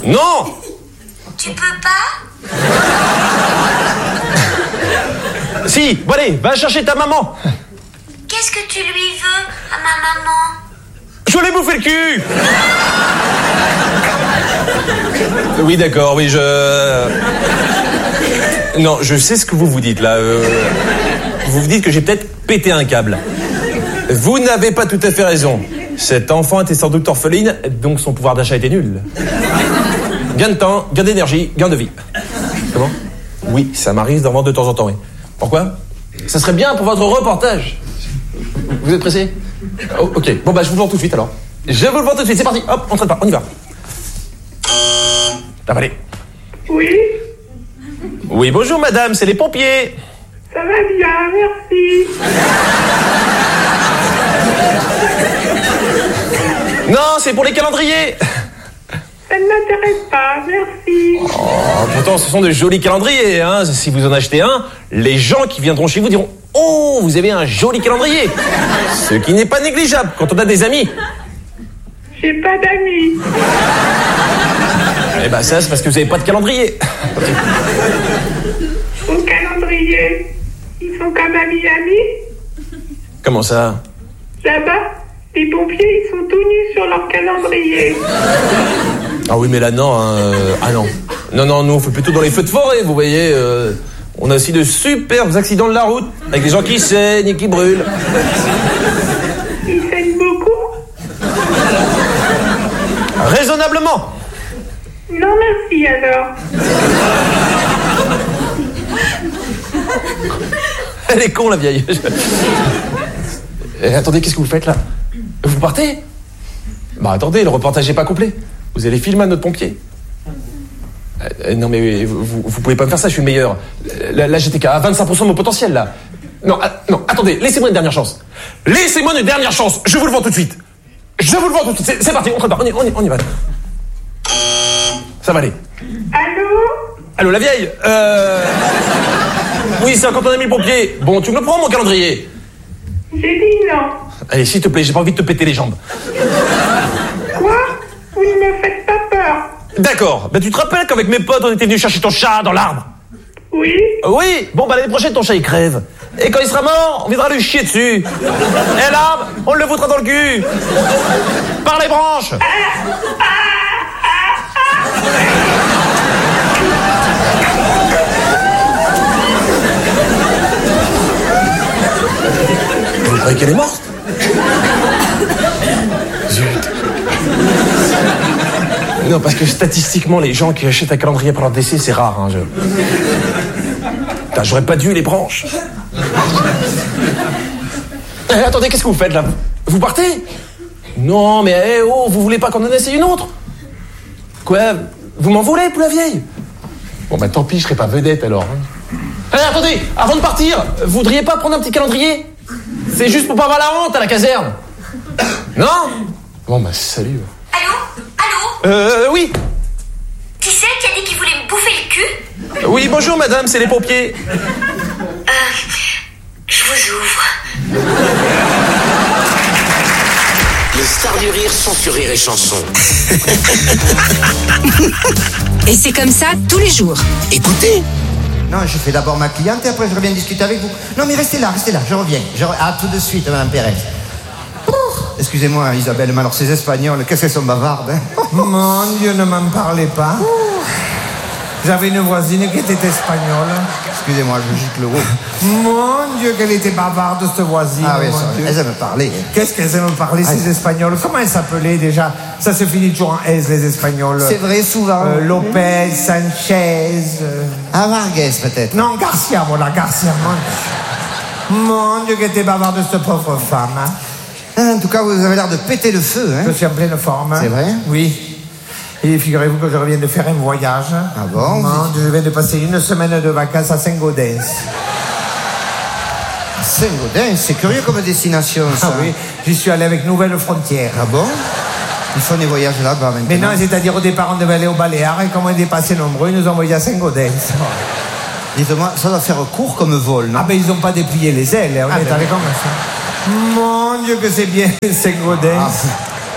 Non. Tu peux pas? Si, bon allez, va chercher ta maman. Qu'est-ce que tu lui veux à ma maman? Je l'ai bouffé le cul. Oui, d'accord, oui, Non, je sais ce que vous vous dites, là. Vous vous dites que j'ai peut-être pété un câble. Vous n'avez pas tout à fait raison. Cet enfant était sans doute orpheline, donc son pouvoir d'achat était nul. Gain de temps, gain d'énergie, gain de vie. Comment? Oui, ça m'arrive d'en vendre de temps en temps, oui. Pourquoi? Ça serait bien pour votre reportage. Vous êtes pressé? Oh, ok, bon bah je vous le vends tout de suite alors. Je vous le vends tout de suite, c'est parti. Hop, on traite pas, on y va. Ça va aller. Oui, Oui, bonjour madame, c'est les pompiers. ça va bien, merci. Non, c'est pour les calendriers. Ça ne m'intéresse pas, merci. Oh, pourtant, ce sont de jolis calendriers, hein. Si vous en achetez un, les gens qui viendront chez vous diront « Oh, vous avez un joli calendrier !» Ce qui n'est pas négligeable quand on a des amis. J'ai pas d'amis. Eh ben ça, c'est parce que vous n'avez pas de calendrier. Au calendrier, ils sont comme à Miami. Comment ça? Là-bas, les pompiers, ils sont tout nus sur leur calendrier. Ah oui, mais là, non. Ah non. Non, nous, on fait plutôt dans les feux de forêt, vous voyez. On a aussi de superbes accidents de la route, avec des gens qui saignent et qui brûlent. Ils saignent beaucoup? Raisonnablement. Non, merci alors. Elle est con, la vieille. Attendez, qu'est-ce que vous faites, là? Vous partez? Bah, attendez, le reportage n'est pas complet. Vous allez filmer à notre pompier. Non, mais vous pouvez pas me faire ça, je suis le meilleur. Là j'étais qu'à 25% de mon potentiel, là. Non, attendez, laissez-moi une dernière chance. Laissez-moi une dernière chance, je vous le vends tout de suite. Je vous le vends tout de suite, c'est parti, on prépare, on y va. Ça va aller. Allô, la vieille. Oui, c'est quand on a mis le pompier. Bon, tu me le prends, mon calendrier? j'ai dit non. Allez, s'il te plaît, j'ai pas envie de te péter les jambes. Quoi? Vous ne me faites pas peur. D'accord, tu te rappelles qu'avec mes potes, on était venus chercher ton chat dans l'arbre? Oui? Oui, bon l'année prochaine ton chat il crève. Et quand il sera mort, on viendra lui chier dessus. Et l'arbre, on le foutra dans le cul. Par les branches. Vous croyez qu'elle est morte? Zut. Non, parce que statistiquement, les gens qui achètent un calendrier par leur décès, c'est rare. Hein, Putain, j'aurais pas dû les branches. Attendez, qu'est-ce que vous faites là? Vous partez? Non, mais vous voulez pas qu'on en essaie une autre? Quoi? Vous m'en voulez, pour la vieille? Bon, tant pis, je serai pas vedette alors. Hein. Attendez, avant de partir, vous voudriez pas prendre un petit calendrier? C'est juste pour pas avoir la honte à la caserne. Non? Bon, salut. Allô? Oui. Qui c'est qui a dit qu'il voulait me bouffer le cul? Oui, bonjour madame, c'est les pompiers. Je vous ouvre. Les stars du rire sont sur Rire et Chanson. Et c'est comme ça tous les jours. Écoutez. Non, je fais d'abord ma cliente et après je reviens discuter avec vous. Non mais restez là, je reviens. À tout de suite, Madame Pérez. Excusez-moi, Isabelle, mais alors ces Espagnols, qu'est-ce qu'elles sont bavardes, hein? Mon Dieu, ne m'en parlez pas. J'avais une voisine qui était espagnole. Excusez-moi, je gicle le haut. Mon Dieu, qu'elle était bavarde, cette voisine. Ah oui, mon Dieu. elles aiment parler. Qu'est-ce qu'elles aiment parler, ces Espagnols? Comment elles s'appelaient déjà? Ça se finit toujours en S, les Espagnols. C'est vrai, souvent. Lopez, Sanchez. Ah, Vargas, peut-être. Non, Garcia, voilà, Garcia. Mon Dieu, qu'elle était bavarde, cette pauvre femme. Hein. En tout cas, vous avez l'air de péter le feu, hein? Je suis en pleine forme. C'est vrai? Oui. Et figurez-vous que je reviens de faire un voyage. Ah bon? Je viens de passer une semaine de vacances à Saint-Gaudens. Saint-Gaudens, c'est curieux comme destination, ça. Ah oui, j'y suis allé avec Nouvelle Frontière. Ah bon? Ils font des voyages là-bas maintenant. Mais non, c'est-à-dire au départ, on devait aller aux Baléares et comme on était passé nombreux, ils nous ont envoyés à Saint-Gaudens. Dites-moi, ça doit faire court comme vol, non? Ah ben ils n'ont pas déplié les ailes, on est allé comme ça. Mon Dieu que c'est bien, Saint-Gaudens.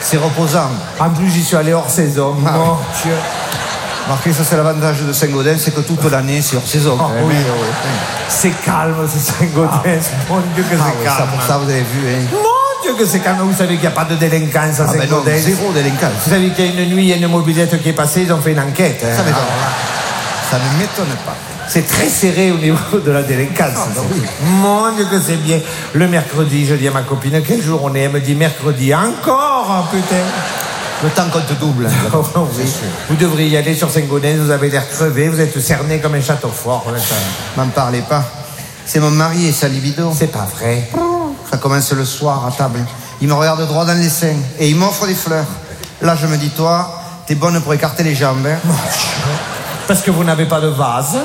C'est reposant. En plus, j'y suis allé hors saison. Ah, Mon Dieu. Remarquez, ça c'est l'avantage de Saint-Gaudens, c'est que toute l'année c'est hors saison. Ah, oui. C'est calme, ce Saint-Gaudens. Mon Dieu, que c'est Ça, calme. pour ça, vous avez vu, hein. Mon Dieu, que c'est calme. Vous savez qu'il n'y a pas de délinquance à Ah ben non, Saint-Gaudens. zéro délinquance. Vous savez qu'il y a une nuit, il y a une mobilette qui est passée, ils ont fait une enquête. Hein. Ça m'étonne. Ça ne m'étonne pas. C'est très serré au niveau de la délinquance. Ah, oui. Mon Dieu que c'est bien. Le mercredi, je dis à ma copine, quel jour on est? Elle me dit mercredi. Encore, putain. Le temps compte double. Oh, oui. Vous devriez y aller sur Saint-Gaudens, vous avez l'air crevé, vous êtes cerné comme un château fort. M'en parlez pas. C'est mon mari et sa libido. C'est pas vrai. Ça commence le soir à table. Il me regarde droit dans les seins et il m'offre des fleurs. Là, je me dis, toi, t'es bonne pour écarter les jambes, hein. Parce que vous n'avez pas de vase.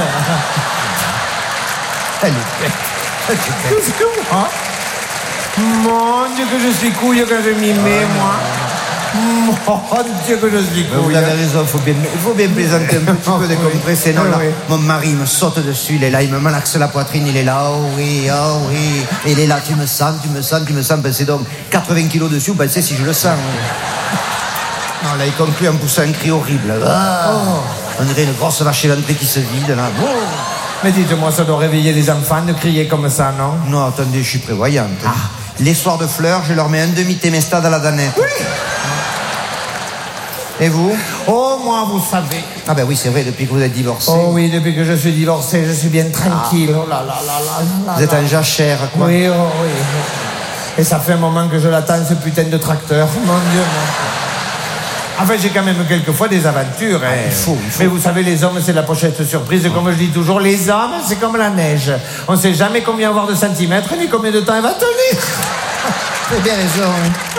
Elle est bête. Qu'est-ce que moi? Mon Dieu que je suis couille quand je m'y mets, moi. Mon Dieu que je suis couille. Vous avez raison, il faut bien plaisanter un petit peu, décompresser. Non, Oui, là, oui. mon mari me saute dessus, il est là, il me malaxe la poitrine, il est là, oh oui, oh oui. Et il est là, tu me sens. Ben, c'est donc 80 kilos dessus, ben, c'est si je le sens. Non, là, il conclut en poussant un cri horrible. Ah, on dirait une grosse vache éventrée qui se vide, là. Oh. Mais dites-moi, ça doit réveiller les enfants de crier comme ça, non? Non, attendez, je suis prévoyante. Les soirs de fleurs, je leur mets un demi-témesta dans la danette. Oui. Et vous? Oh, moi, vous savez. Ah ben oui, c'est vrai, depuis que vous êtes divorcé. Oh oui, depuis que je suis divorcé, je suis bien tranquille. Oh là là là là. Vous êtes en jachère, quoi. Oui, oh oui. Et ça fait un moment que je l'attends, ce putain de tracteur. Mon Dieu, mon... Enfin, j'ai quand même quelquefois des aventures. Hein. Il faut. Mais vous savez, les hommes, c'est la pochette surprise. Comme je dis toujours, les hommes, c'est comme la neige. On ne sait jamais combien avoir de centimètres, ni combien de temps elle va tenir. Vous avez bien raison.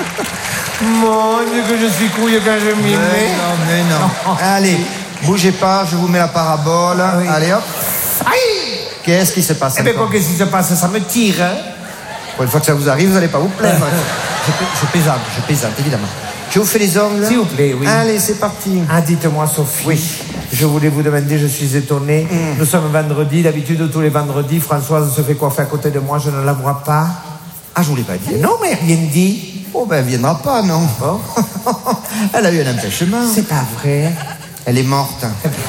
Mon Dieu, que je suis couille quand je m'y mets. Mais non. Allez, bougez pas, je vous mets la parabole. Oui. Allez, hop. Aïe! Qu'est-ce qui se passe Eh bien, encore qu'est-ce qui se passe? Ça me tire. Hein? Pour une fois que ça vous arrive, vous n'allez pas vous plaindre. Je plaisante, évidemment. Je vous fais les ongles. S'il vous plaît, oui. Allez, c'est parti. Ah, dites-moi, Sophie. Oui. Je voulais vous demander, je suis étonné. Nous sommes vendredi. D'habitude, tous les vendredis, Françoise se fait coiffer à côté de moi. Je ne la vois pas. Ah, je vous l'ai pas dit. Non, mais rien dit. Oh, ben, elle viendra pas, non. Bon. Elle a eu un empêchement. C'est pas vrai. Elle est morte.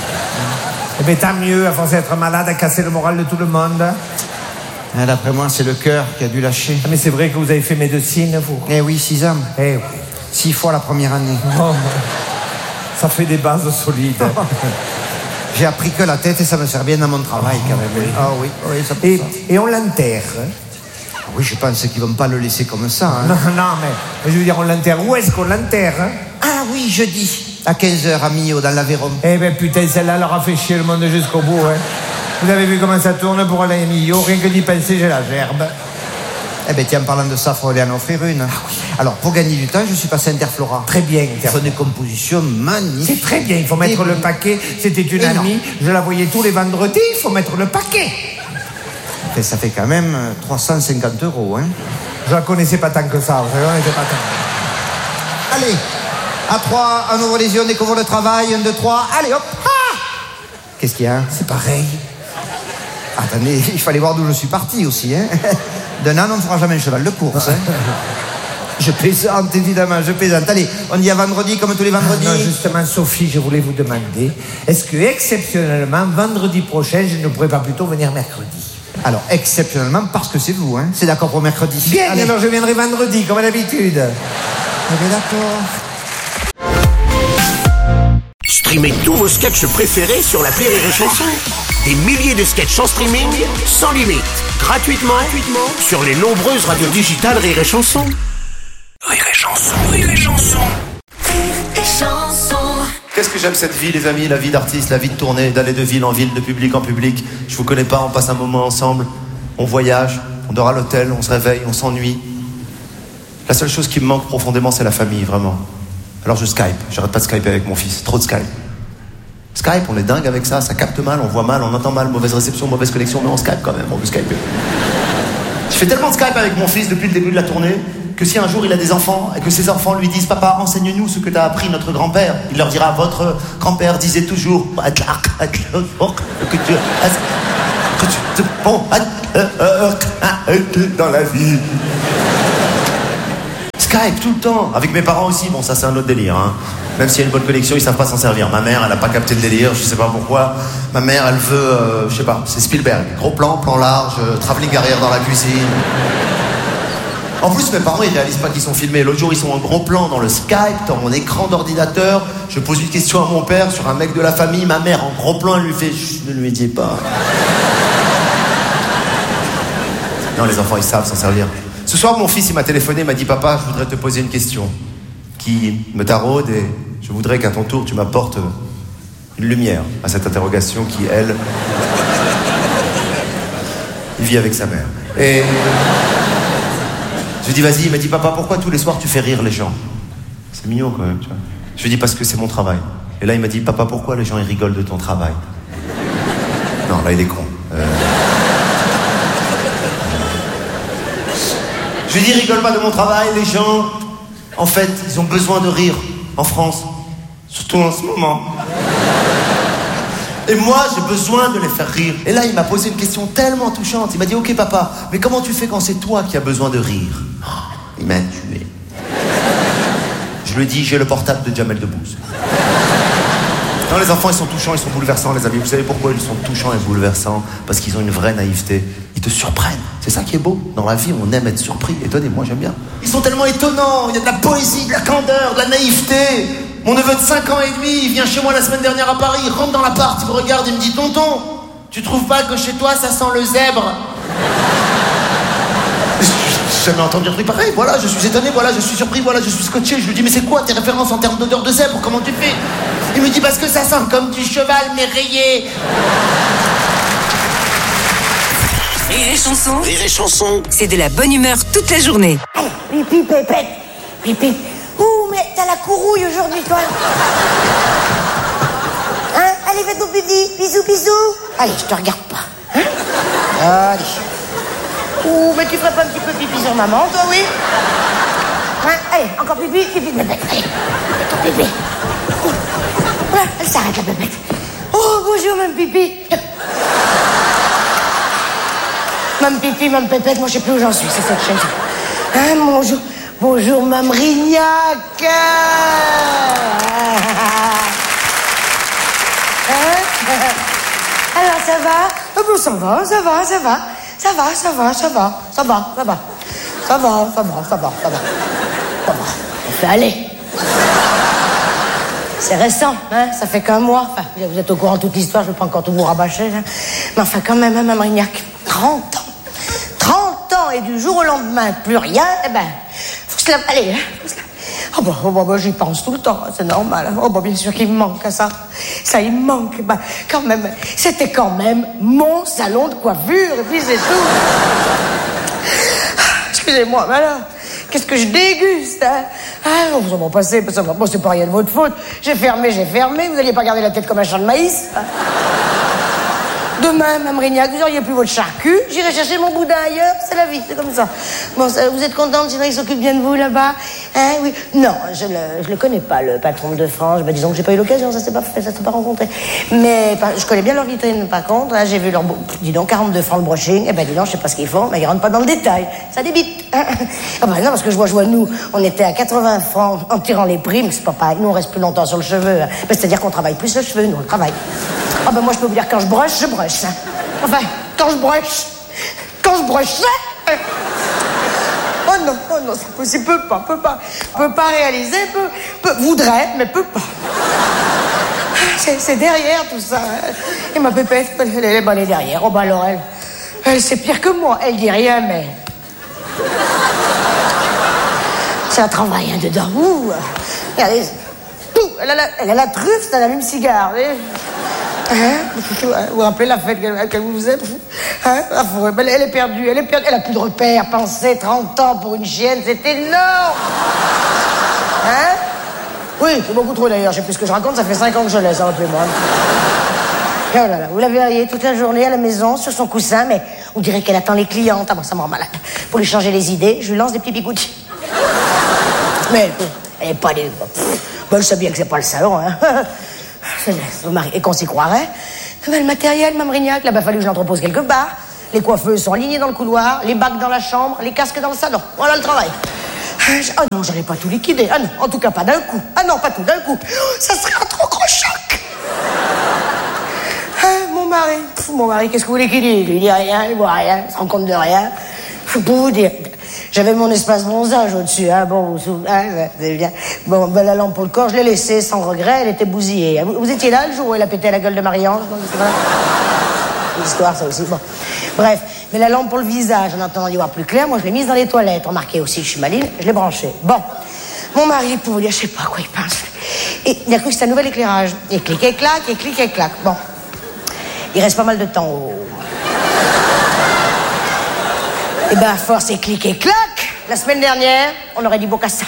Eh bien, tant mieux, à force d'être malade, à casser le moral de tout le monde. Ah, d'après moi, c'est le cœur qui a dû lâcher. Ah, mais c'est vrai que vous avez fait médecine, vous. Eh oui, 6 ans. Eh oui. 6 fois la première année. Oh, ça fait des bases solides. J'ai appris que la tête et ça me sert bien dans mon travail, quand même. oui. Ah oui, ça pour Et, ça. et on l'enterre. Ah oui, je pense qu'ils vont pas le laisser comme ça. Hein. Non, non, mais je veux dire, on l'enterre. Où est-ce qu'on l'enterre? Ah oui, jeudi. À 15h à Millau, dans l'Aveyron. Eh ben putain, celle-là, elle aura fait chier le monde jusqu'au bout. Hein. Vous avez vu comment ça tourne pour aller à Millau? Rien que d'y penser, j'ai la gerbe. Eh bien, tiens, en parlant de ça, il faut aller en offrir une. Alors, pour gagner du temps, je suis passé à Interflora. Très bien, Ils font des compositions magnifiques. c'est très bien, il faut mettre le paquet. C'était une Et non. amie, je la voyais tous les vendredis, il faut mettre le paquet. Et ça fait quand même 350 €, hein. Je la connaissais pas tant que ça, vous savez, on était pas tant. Allez, à 3, on ouvre les yeux, on découvre le travail. 1, 2, 3, allez, hop. Ah, qu'est-ce qu'il y a? C'est pareil. Attendez, il fallait voir d'où je suis parti aussi, hein. D'un âne, on ne fera jamais un cheval de course, hein. Je plaisante, évidemment, je plaisante. Allez, on dit à vendredi comme tous les vendredis. Non, justement, Sophie, je voulais vous demander, est-ce que exceptionnellement, vendredi prochain, je ne pourrais pas plutôt venir mercredi? Alors, exceptionnellement, parce que c'est vous, hein. C'est d'accord pour mercredi. Bien, Allez. alors je viendrai vendredi, comme d'habitude. Eh bien, d'accord. Streamez tous vos sketchs préférés sur l'appli Rire et Chanson. Des milliers de sketchs en streaming, sans limite, gratuitement sur les nombreuses radios digitales Rire et Chanson. Rire et Chanson, Rire et Chanson. Qu'est-ce que j'aime cette vie, les amis, la vie d'artiste, la vie de tournée, d'aller de ville en ville, de public en public. Je vous connais pas, on passe un moment ensemble, on voyage, on dort à l'hôtel, on se réveille, on s'ennuie. La seule chose qui me manque profondément, c'est la famille, vraiment. Alors je Skype, j'arrête pas de Skyper avec mon fils, trop de Skype. Skype, on est dingue avec ça, ça capte mal, on voit mal, on entend mal, mauvaise réception, mauvaise connexion, mais on Skype quand même, on veut Skyper. Je fais tellement de Skype avec mon fils depuis le début de la tournée que si un jour il a des enfants et que ses enfants lui disent « Papa, enseigne-nous ce que t'as appris notre grand-père », il leur dira « Votre grand-père disait toujours que tu bon dans la vie ». Skype tout le temps. Avec mes parents aussi, bon, ça c'est un autre délire. Hein. Même s'il y a une bonne connexion, ils savent pas s'en servir. Ma mère, elle a pas capté le délire, je sais pas pourquoi. Ma mère, elle veut, je sais pas, c'est Spielberg. Gros plan, plan large, travelling arrière dans la cuisine. En plus, mes parents, ils réalisent pas qu'ils sont filmés. L'autre jour, ils sont en gros plan dans le Skype, dans mon écran d'ordinateur. Je pose une question à mon père sur un mec de la famille. Ma mère, en gros plan, elle lui fait « Chut, ne lui dis pas. » Non, les enfants, ils savent s'en servir. Ce soir, mon fils, il m'a téléphoné, il m'a dit « Papa, je voudrais te poser une question qui me taraude et je voudrais qu'à ton tour, tu m'apportes une lumière à cette interrogation qui, elle, il vit avec sa mère. » Et... je lui dis vas-y, il m'a dit papa pourquoi tous les soirs tu fais rire les gens? C'est mignon quand même, tu vois. Je lui dis parce que c'est mon travail. Et là il m'a dit papa pourquoi les gens ils rigolent de ton travail? Non là il est con. Je lui dis rigole pas de mon travail, les gens en fait ils ont besoin de rire en France, surtout en ce moment. Et moi, j'ai besoin de les faire rire. Et là, il m'a posé une question tellement touchante. Il m'a dit, ok papa, mais comment tu fais quand c'est toi qui as besoin de rire? Il m'a tué. Je lui ai dit, j'ai le portable de Jamel Debbouze. Non, les enfants, ils sont touchants, ils sont bouleversants, les amis. Vous savez pourquoi ils sont touchants et bouleversants? Parce qu'ils ont une vraie naïveté. Ils te surprennent. C'est ça qui est beau. Dans la vie, on aime être surpris. Étonné, moi, j'aime bien. Ils sont tellement étonnants. Il y a de la poésie, de la candeur, de la naïveté. Mon neveu de 5 ans et demi, il vient chez moi la semaine dernière à Paris, il rentre dans l'appart, il me regarde, il me dit « Tonton, tu trouves pas que chez toi, ça sent le zèbre ?» J'ai jamais entendu un truc pareil. Voilà, je suis étonné, voilà, je suis surpris, voilà, je suis scotché. Je lui dis « Mais c'est quoi tes références en termes d'odeur de zèbre? Comment tu fais ?» Il me dit « Parce que ça sent comme du cheval, mais rayé. » Rire et chanson. Rire et chanson. C'est de la bonne humeur toute la journée. Allez, pipi, pépette, pipi. Ouh, mais t'as la courouille aujourd'hui, toi. Hein? Allez, fais ton pipi. Bisous, bisous. Allez, je te regarde pas. Hein? Allez. Ouh, mais tu ferais pas un petit peu pipi sur maman, toi, oui? Hein? Allez, encore pipi, pipi, bébête. Allez, fais ton pipi. Voilà, elle s'arrête, la bébête. Oh, bonjour, même pipi. Même pipi, même pépette, moi, je sais plus où j'en suis, c'est cette chaise. Hein, bonjour. Bonjour, Mme Rignac. Alors, ça va? Bon, ça va. On fait aller. C'est récent, hein? Ça fait qu'un mois. Enfin, vous êtes au courant de toute l'histoire, je ne vais pas encore tout vous rabâcher. Hein? Mais enfin, quand même, hein, Mme Rignac, 30 ans. 30 ans et du jour au lendemain, plus rien, eh ben... Allez, hein. Oh bah, j'y pense tout le temps, c'est normal. Oh bah, bien sûr qu'il me manque à ça. Ça, il me manque. Bah, quand même, c'était quand même mon salon de coiffure, et puis c'est tout. Excusez-moi, mais là, qu'est-ce que je déguste, hein? Ah, vous en m'en passez, c'est pas rien de votre faute. J'ai fermé, vous alliez pas garder la tête comme un champ de maïs. Demain, Mme Rignac, vous auriez plus votre charcu, j'irai chercher mon boudin ailleurs, c'est la vie, c'est comme ça. Bon, vous êtes contente, sinon il s'occupe bien de vous là-bas? Hein, oui. Non, je le connais pas, le patron de France. Bah, disons que j'ai pas eu l'occasion, ça s'est pas fait, ça s'est pas rencontré. Mais je connais bien leur vitrine, par contre, hein, j'ai vu leur... Dis donc, 42 francs le brushing, eh ben dis donc, je sais pas ce qu'ils font, mais ils rentrent pas dans le détail. Ça débite. Ah bah non, parce que je vois, nous, on était à 80 francs en tirant les prix, mais c'est pas pareil, nous on reste plus longtemps sur le cheveu. Hein. Bah, c'est-à-dire qu'on travaille plus le cheveu, nous on travaille. Ah ben moi je peux vous dire, quand je broche. Hein. Enfin, quand je broche, oh non, c'est possible, peut pas réaliser, voudrait, mais peut pas. C'est derrière tout ça. Hein. Et ma pépette, elle est derrière. Oh bah alors elle c'est pire que moi, elle dit rien, mais... Ça travaille hein, dedans. Ouh. Regardez, elle a la truffe, c'est un allume-cigare. Hein? Vous vous rappelez la fête qu'elle vous faisait? Hein? Elle est perdue, elle a plus de repères. Pensez, 30 ans pour une chienne, c'est énorme. Hein? Oui, c'est beaucoup trop d'ailleurs, je sais plus ce que je raconte, ça fait 5 ans que je laisse, rappelez-moi. Et oh là là, vous la verriez toute la journée à la maison, sur son coussin, mais on dirait qu'elle attend les clientes. Ah bon, ça me rend malade. Pour lui changer les idées, je lui lance des petits bigoudis. Mais elle est pas... elle sait bien que c'est pas le salon, hein. Et qu'on s'y croirait. Le matériel, Mme Rignac, là-bas, fallu que je l'entrepose quelque part. Les coiffeuses sont alignées dans le couloir, les bacs dans la chambre, les casques dans le salon. Voilà le travail. Ah non, j'allais pas tout liquider. Ah non, en tout cas pas d'un coup. Ah non, pas tout d'un coup. Ça serait un trop gros choc. Mon mari, qu'est-ce que vous voulez qu'il dise? Il dit rien, il voit rien, il se rend compte de rien. Pour vous dire, j'avais mon espace bronzage au-dessus, hein, bon, vous vous souvenez, hein, c'est bien. Bon, ben, la lampe pour le corps, je l'ai laissée sans regret, elle était bousillée. Vous étiez là le jour où elle a pété la gueule de Marie-Ange? L'histoire, ça aussi, bon. Bref, mais la lampe pour le visage, en attendant d'y voir plus clair, moi je l'ai mise dans les toilettes. Remarquez aussi, je suis maligne, je l'ai branchée. Bon, mon mari, pour vous dire, je sais pas à quoi il pense. Et il a cru que c'était un nouvel éclairage. Et clic et clac, et clic et clac. Bon. Il reste pas mal de temps au... Et ben, à force et clic et clac, la semaine dernière, on aurait dit Bocassa.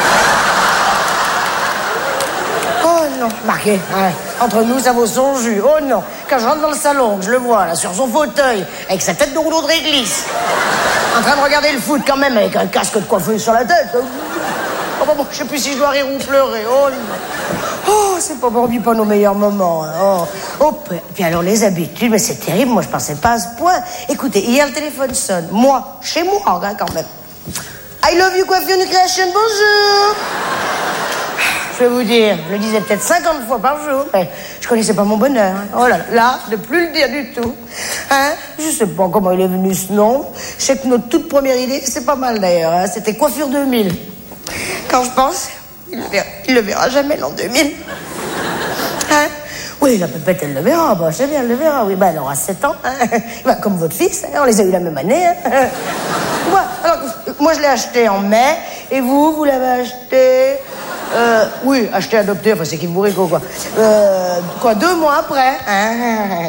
Oh non, marqué, hein. Entre nous, ça vaut son jus. Oh non, quand je rentre dans le salon, je le vois, là, sur son fauteuil, avec sa tête de rouleau de réglisse, en train de regarder le foot quand même, avec un casque de coiffeuse sur la tête. Oh, bon, je sais plus si je dois rire ou pleurer. Oh non. Oh, c'est pas bon, pas nos meilleurs moments. Hein. Oh, puis alors les habitudes, mais c'est terrible, moi je pensais pas à ce point. Écoutez, hier le téléphone sonne, moi, chez moi, hein, quand même. I love you coiffure Nucreation, bonjour. Je vais vous dire, je le disais peut-être 50 fois par jour, mais je connaissais pas mon bonheur. Hein. Oh là, de plus le dire du tout. Hein? Je sais pas comment il est venu ce nom. Je sais que notre toute première idée, c'est pas mal d'ailleurs, hein. C'était Coiffure 2000. Quand je pense, il le verra jamais l'an 2000. Hein? Oui, la pépette, elle le verra. Bah, c'est bien, elle le verra. Oui, bah, elle aura 7 ans. Hein? Bah, comme votre fils, hein? On les a eu la même année. Hein? Ouais, alors, moi, je l'ai acheté en mai. Et vous l'avez acheté... oui, acheté, adopté, enfin, c'est qui vous rigole, quoi. 2 mois après. Hein?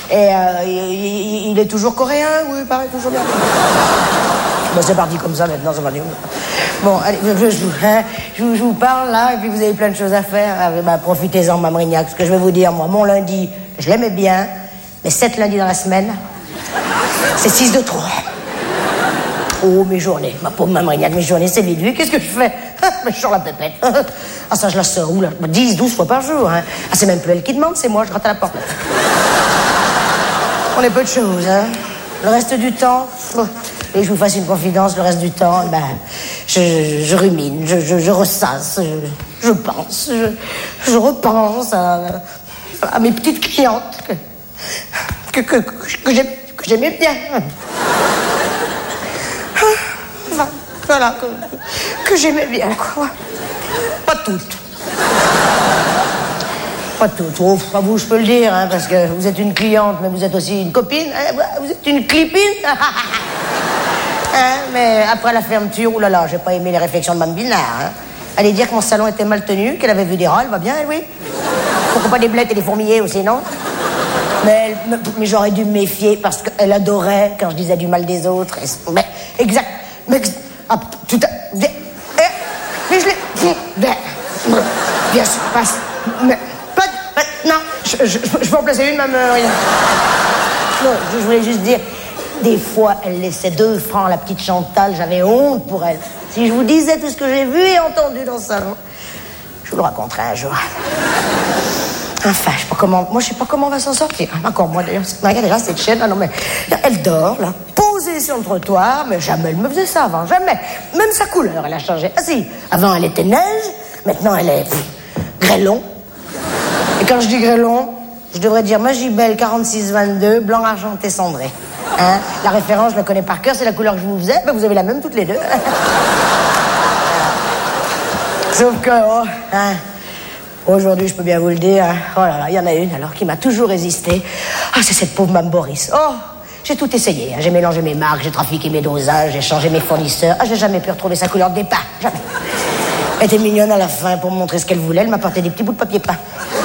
Et il est toujours coréen, oui, pareil, toujours bien. Bon, c'est parti comme ça, maintenant, c'est parti. Bon, allez, je vous parle, là, et puis vous avez plein de choses à faire. Bah, profitez-en, Mme Rignac, parce que je vais vous dire, moi, mon lundi, je l'aimais bien, mais 7 lundis dans la semaine, c'est 6 de trop. Oh, mes journées, ma pauvre Mme Rignac, mes journées, c'est vite vu. Qu'est-ce que je fais? Mais je sors la pépette. Ah, ça, je la sors où, là? 10, 12 fois par jour, hein. Ah, c'est même plus elle qui demande, c'est moi, je gratte à la porte. On est peu de choses, hein. Le reste du temps... Et je vous fasse une confidence, le reste du temps, ben, je rumine, je ressasse, je pense, je repense à mes petites clientes que j'aimais bien. Enfin, voilà, que j'aimais bien, quoi. Pas toutes. Pas toutes. Oh, pas vous, je peux le dire, hein, parce que vous êtes une cliente, mais vous êtes aussi une copine. Hein, vous êtes une clipine. Hein, mais après la fermeture, oulala, j'ai pas aimé les réflexions de Mme Binard. Hein. Allez dire que mon salon était mal tenu, qu'elle avait vu des rats, elle va bien, elle, oui. Pourquoi pas des blettes et des fourmiliers aussi, non? Mais j'aurais dû me méfier parce qu'elle adorait quand je disais du mal des autres. Mais, exact. Mais, ah, tout à... Mais je l'ai... Bien sûr, passe. Mais, pas... Non, je peux en placer une, Mme... Non, je voulais juste dire... Des fois, elle laissait 2 francs à la petite Chantal. J'avais honte pour elle. Si je vous disais tout ce que j'ai vu et entendu dans le salon, je vous le raconterai un jour. Enfin, je sais pas comment... Moi, je sais pas comment on va s'en sortir. Encore moi, d'ailleurs. Regardez là, cette chaîne. Ah non, mais... Elle dort, là, posée sur le trottoir. Mais jamais elle me faisait ça avant. Jamais. Même sa couleur, elle a changé. Ah si, avant, elle était neige. Maintenant, elle est... grêlon. Et quand je dis grêlon, je devrais dire Magibel 4622, blanc argenté cendré. Hein? La référence, je la connais par cœur, c'est la couleur que je vous faisais. Ben, vous avez la même toutes les deux. Sauf que, hein, aujourd'hui, je peux bien vous le dire, hein, oh là là, il y en a une alors qui m'a toujours résisté. Ah, c'est cette pauvre Mme Boris. Oh, j'ai tout essayé. Hein. J'ai mélangé mes marques, j'ai trafiqué mes dosages, j'ai changé mes fournisseurs. Ah, j'ai jamais pu retrouver sa couleur de départ. Jamais. Elle était mignonne à la fin pour me montrer ce qu'elle voulait. Elle m'apportait des petits bouts de papier peint.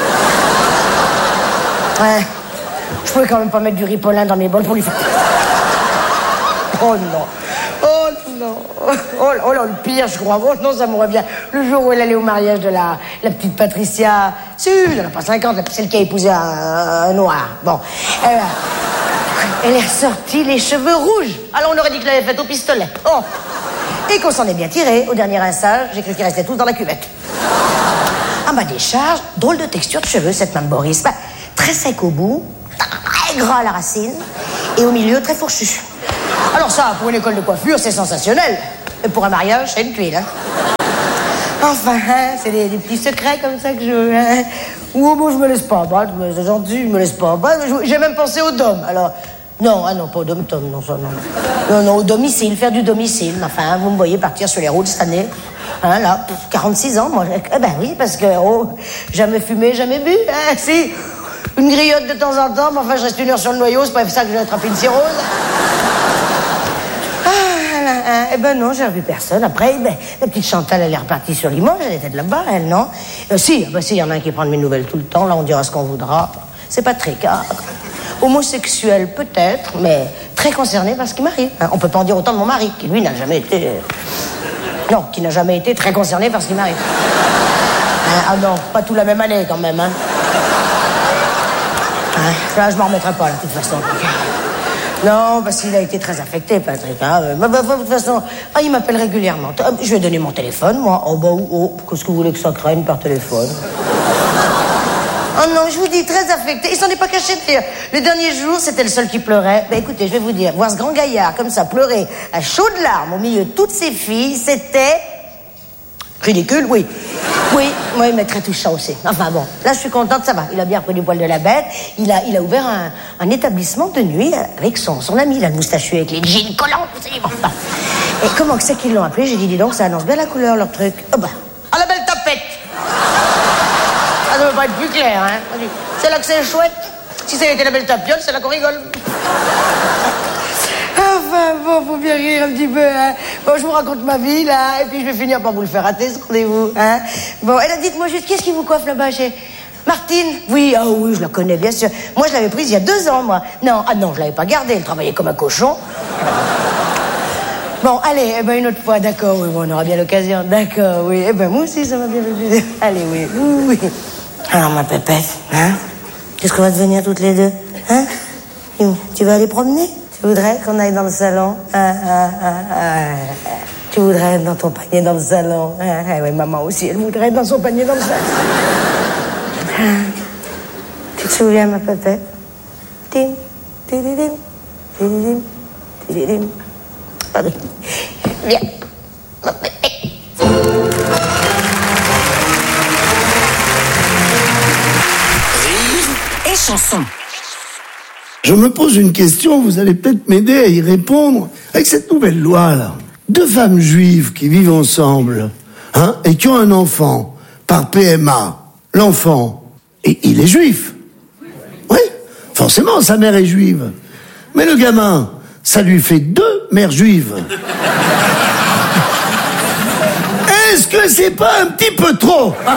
Ouais. Je pouvais quand même pas mettre du ripolin dans mes bols pour lui faire... Oh non. Oh non. Oh là, le pire, je crois. Oh non, ça me revient. Le jour où elle allait au mariage de la petite Patricia... Si, elle n'a pas 50, celle qui a épousé un noir. Bon. Elle est ressortie les cheveux rouges. Alors on aurait dit que je l'avais faite au pistolet. Oh. Et qu'on s'en est bien tiré. Au dernier rinçage, j'ai cru qu'ils restaient tous dans la cuvette. À ma décharge, drôle de texture de cheveux, cette Mme Boris. Bah, très sec au bout, très gras à la racine, et au milieu, très fourchu. Alors ça, pour une école de coiffure, c'est sensationnel. Et pour un mariage, c'est une tuile, hein. Enfin, hein, c'est des petits secrets comme ça que je... Hein. Ou moi, je me laisse pas battre, mais c'est gentil, je me laisse pas battre. J'ai même pensé au dom, alors... Non, ah non, pas au dom-tom, non, ça, non. Non, au domicile, faire du domicile. Enfin, vous me voyez partir sur les routes cette année. Hein, là, 46 ans, moi. Eh ben oui, parce que, jamais fumé, jamais bu, hein, si. Une griotte de temps en temps, mais enfin, je reste 1 heure sur le noyau, c'est pas ça que j'ai attrapé une cirrhose. Eh ben non, j'ai revu personne. Après, la petite Chantal, elle est repartie sur Limoges, elle était de là-bas, elle, non? Si, il y en a un qui prend de mes nouvelles tout le temps, là, on dira ce qu'on voudra. C'est Patrick, hein. Homosexuel, peut-être, mais très concerné par ce qui m'arrive. Hein. On peut pas en dire autant de mon mari, qui lui n'a jamais été... Non, qui n'a jamais été très concerné par ce qui m'arrive. Ah non, pas tout la même année, quand même, hein. Là, je m'en remettrai pas, là, de toute façon. Non, parce qu'il a été très affecté, Patrick. Hein. De toute façon, il m'appelle régulièrement. Je lui ai donné mon téléphone, moi. Qu'est-ce que vous voulez que ça craigne par téléphone? Oh non, je vous dis, très affecté. Il s'en est pas caché de rire. Le dernier jour, c'était le seul qui pleurait. Écoutez, je vais vous dire, voir ce grand gaillard comme ça pleurer à chaudes larmes au milieu de toutes ses filles, c'était... ridicule, oui. Oui, mais très touchant aussi. Enfin bon, là je suis contente, ça va. Il a bien repris du poil de la bête. Il a ouvert un établissement de nuit avec son ami, là, le moustachu avec les jeans collants. Enfin. Et comment que c'est qu'ils l'ont appelé? J'ai dit, dis donc, ça annonce bien la couleur, leur truc. Ah, la belle tapette. Ça ne veut pas être plus clair, hein. C'est là que c'est chouette. Si ça avait été la belle tapiole, c'est là qu'on rigole. Enfin, bon, faut bien rire un petit peu, hein. Bon, je vous raconte ma vie, là, et puis je vais finir par vous le faire rater, ce rendez-vous, hein. Bon, et là, dites-moi juste, qu'est-ce qui vous coiffe là-bas chez... Martine? Oui, oui, je la connais, bien sûr. Moi, je l'avais prise il y a 2 ans, moi. Non, je l'avais pas gardée, elle travaillait comme un cochon. Bon, allez, une autre fois, d'accord, oui, bon, on aura bien l'occasion, d'accord, oui. Moi aussi, ça m'a bien fait. Allez, oui. Alors, ma pépette, hein? Qu'est-ce qu'on va devenir toutes les deux, hein? Tu vas aller promener? Tu voudrais qu'on aille dans le salon? Tu voudrais être dans ton panier dans le salon? Oui, maman aussi, elle voudrait être dans son panier dans le salon. Tu te souviens, ma pépette? Tim, tididim, tididim, tididim. Pardon. Viens, ma pépette. Et chanson. Je me pose une question, vous allez peut-être m'aider à y répondre. Avec cette nouvelle loi, là, 2 femmes juives qui vivent ensemble, hein, et qui ont un enfant par PMA, l'enfant, et il est juif. Oui, forcément, sa mère est juive. Mais le gamin, ça lui fait 2 mères juives. Est-ce que c'est pas un petit peu trop, hein?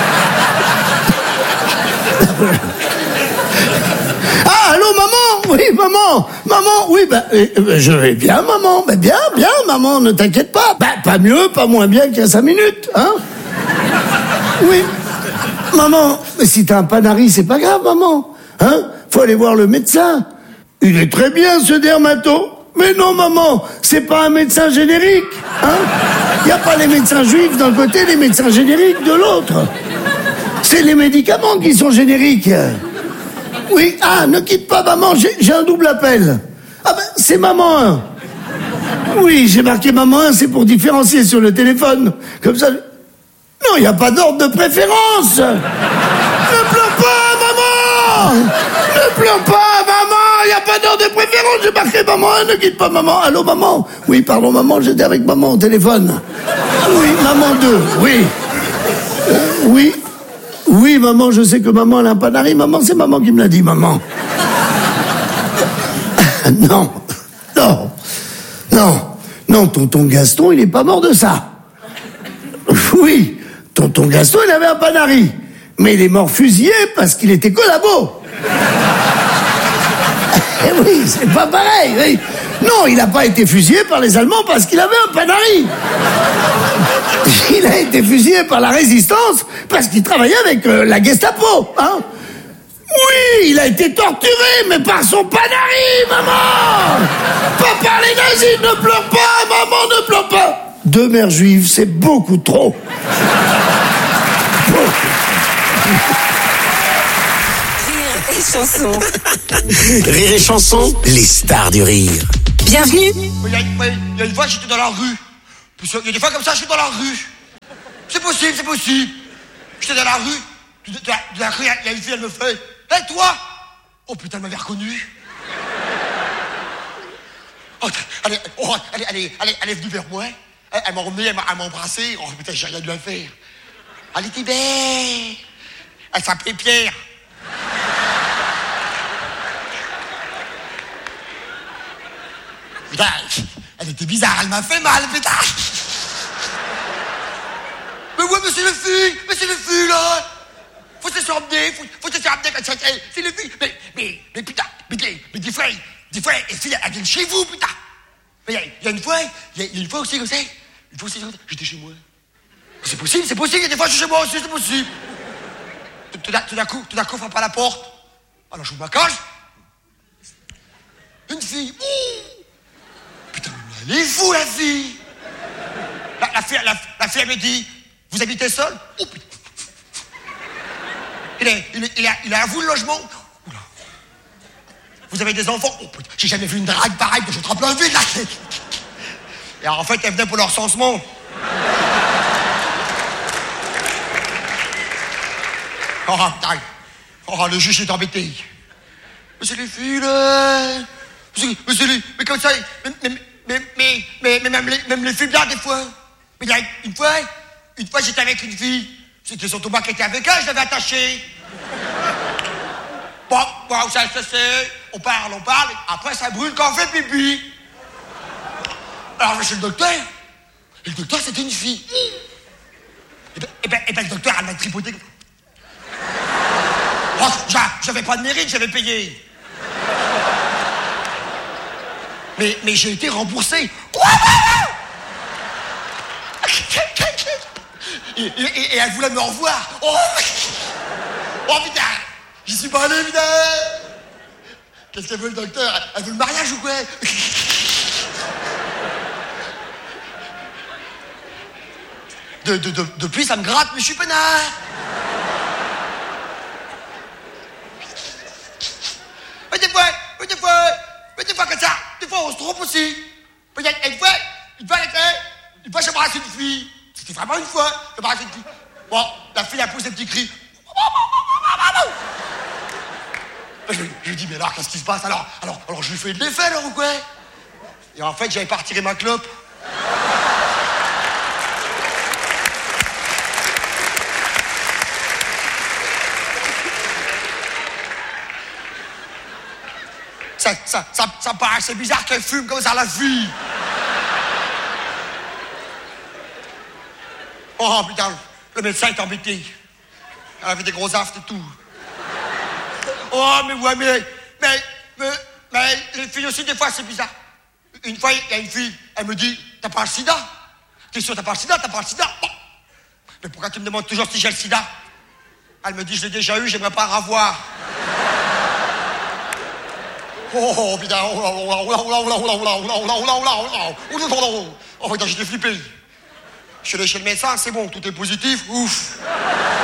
Ah, allô, maman? Oui, maman, oui, je vais bien, maman, bien, maman, ne t'inquiète pas. Pas mieux, pas moins bien qu'il y a 5 minutes, hein? Oui, maman, mais si t'as un panari, c'est pas grave, maman, hein? Faut aller voir le médecin. Il est très bien, ce dermato. Mais non, maman, c'est pas un médecin générique, hein? Y a pas les médecins juifs d'un côté, les médecins génériques de l'autre. C'est les médicaments qui sont génériques. Oui, ne quitte pas, maman, j'ai un double appel. C'est maman 1. Oui, j'ai marqué maman 1, c'est pour différencier sur le téléphone. Comme ça... Non, il n'y a pas d'ordre de préférence. Ne pleure pas, maman. Ne pleure pas, maman. Il n'y a pas d'ordre de préférence. J'ai marqué maman 1, ne quitte pas, maman. Allô, maman? Oui, pardon, maman, j'étais avec maman au téléphone. Oui, maman 2, oui. Oui. Oui, maman, je sais que maman, elle a un panari. Maman, c'est maman qui me l'a dit, maman. Non, tonton Gaston, il est pas mort de ça. Oui, tonton Gaston, il avait un panari. Mais il est mort fusillé parce qu'il était collabo. Eh oui, c'est pas pareil, oui. Non, il n'a pas été fusillé par les Allemands parce qu'il avait un panari. Il a été fusillé par la résistance parce qu'il travaillait avec la Gestapo, hein. Oui, il a été torturé, mais par son panari, maman. Pas par les nazis, ne pleure pas, maman, ne pleure pas. 2 mères juives, c'est beaucoup trop. Rire et chanson. Rire et chanson, les stars du rire. Bienvenue. Il y a une fois, j'étais dans la rue. Il y a des fois comme ça, je suis dans la rue. C'est possible. J'étais dans la rue, de la rue, il y a une fille, elle me fait « Hé, toi !» Oh putain, elle m'avait reconnu. Oh, elle est venue vers moi. Elle m'a emmené, elle m'a embrassé. Oh putain, j'ai rien dû à faire. Elle était belle. Elle s'appelait Pierre. Putain, elle était bizarre, elle m'a fait mal, putain. Mais ouais, mais c'est le fil, là. Faut se faire emmener, faut se faire emmener quand c'est le fil. Mais putain, mais des fois, les filles, elles viennent chez vous, putain. Mais il y a une fois aussi comme ça. J'étais chez moi. C'est possible, il y a des fois je suis chez moi aussi, c'est possible. Tout d'un coup, on frappe à la porte. Alors je vous ma cage. Une fille. Putain, elle est fou, la fille. La fille, elle me dit, vous habitez seul? Oh putain. Il a à vous le logement? Oula. Vous avez des enfants? Oh putain, j'ai jamais vu une drague pareille que je trappe le vide là. Et alors, en fait, elle venait pour leur recensement. Oh putain. Oh, le juge est embêté. Mais c'est les filles là. Mais comme ça, mais même les filles bien des fois. Mais il y a une fois j'étais avec une fille. C'était son Thomas qui était avec elle, je l'avais attachée. Bon, ça c'est. On parle. Après, ça brûle quand on fait pipi. Alors, je vais chez le docteur. Et le docteur, c'était une fille. Et ben, le docteur, elle m'a tripoté. Oh, j'avais pas de mérite, j'avais payé. Mais j'ai été remboursé. Et elle voulait me revoir. Oh putain, j'y suis pas allé, putain. Qu'est-ce qu'elle veut, le docteur? Elle veut le mariage ou quoi? Depuis, ça me gratte, mais je suis peinard. Mais des fois, comme ça, des fois, on se trompe aussi. Mais une fois, j'embrasse une fille. C'était vraiment une fois, j'embrasse une fille. Bon, la fille a poussé un petit cri. Je lui dis, mais alors, qu'est-ce qui se passe? Alors, je lui fais de l'effet, alors, ou quoi? Et en fait, j'avais pas retiré ma clope. Ça me paraît assez bizarre qu'elle fume comme ça, la fille. Oh putain, le médecin est embêté. Elle avait des gros aftes et tout. Oh mais ouais, mais les filles aussi, des fois, c'est bizarre. Une fois, il y a une fille, elle me dit, t'as pas le sida? T'es sûr, t'as pas le sida? Bon. Mais pourquoi tu me demandes toujours si j'ai le sida? Elle me dit, je l'ai déjà eu, j'aimerais pas revoir. Oh putain, oh putain, j'étais flippé. Je suis allé chez le médecin, c'est bon, tout est positif, ouf.